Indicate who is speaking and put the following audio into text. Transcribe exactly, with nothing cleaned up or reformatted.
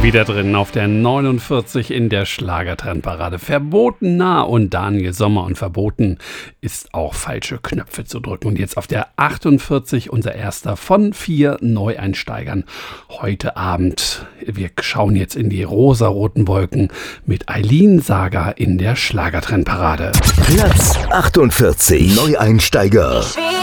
Speaker 1: Wieder drin auf der neunundvierzig in der Schlagertrendparade. Verboten nah und Daniel Sommer, und verboten ist auch falsche Knöpfe zu drücken. Und jetzt auf der achtundvierzig unser erster von vier Neueinsteigern heute Abend. Wir schauen jetzt in die rosaroten Wolken mit Eileen Saga in der Schlagertrendparade.
Speaker 2: Platz achtundvierzig, Neueinsteiger.